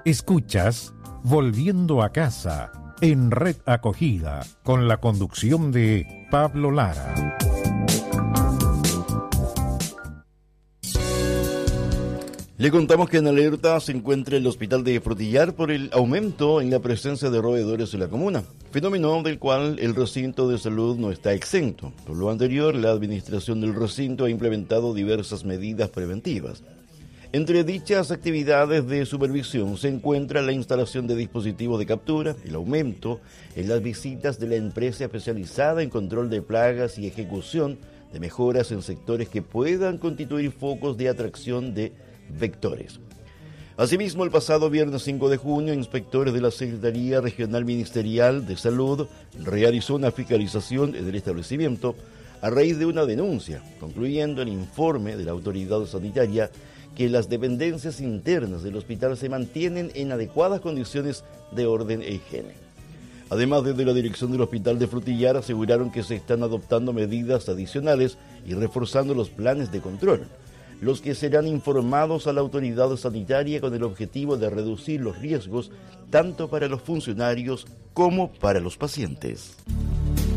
Escuchas Volviendo a Casa en Red Acogida con la conducción de Pablo Lara. Le contamos que en alerta se encuentra el hospital de Frutillar por el aumento en la presencia de roedores en la comuna, fenómeno del cual el recinto de salud no está exento. Por lo anterior, la administración del recinto ha implementado diversas medidas preventivas. Entre dichas actividades de supervisión se encuentra la instalación de dispositivos de captura, el aumento en las visitas de la empresa especializada en control de plagas y ejecución de mejoras en sectores que puedan constituir focos de atracción de vectores. Asimismo, el pasado viernes 5 de junio, inspectores de la Secretaría Regional Ministerial de Salud realizó una fiscalización en el establecimiento a raíz de una denuncia, concluyendo el informe de la autoridad sanitaria que las dependencias internas del hospital se mantienen en adecuadas condiciones de orden e higiene. Además, desde la dirección del hospital de Frutillar aseguraron que se están adoptando medidas adicionales y reforzando los planes de control, los que serán informados a la autoridad sanitaria con el objetivo de reducir los riesgos tanto para los funcionarios como para los pacientes.